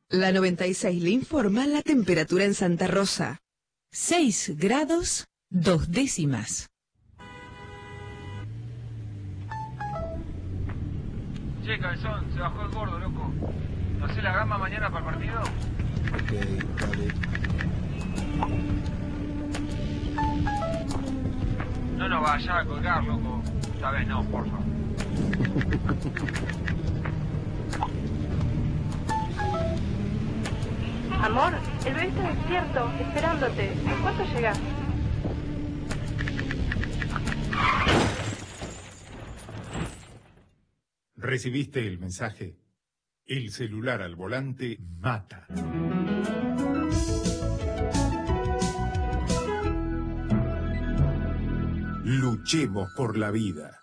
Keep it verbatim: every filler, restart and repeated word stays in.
La noventa y seis le informa la temperatura en Santa Rosa. seis grados, dos décimas. Che, Cabezón, se bajó el gordo, loco. ¿No sé la gama mañana para el partido? Ok, dale. No nos vayas a colgar, loco. Esta vez no, porfa. Amor, el bebé está despierto, esperándote. ¿En cuánto llegas? ¿Recibiste el mensaje? El celular al volante mata. Luchemos por la vida.